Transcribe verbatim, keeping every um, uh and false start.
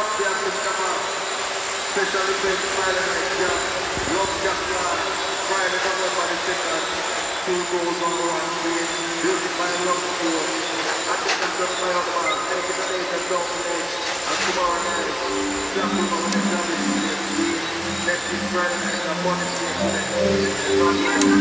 Special event Friday night jam. Love Jack Live. Friday November the second. Two goals on one street. Music by Love School. I think that's just my other man. Take it today and don't play. And tomorrow night, Jack will come and jam this week. Next week Friday night, I'm on the stage.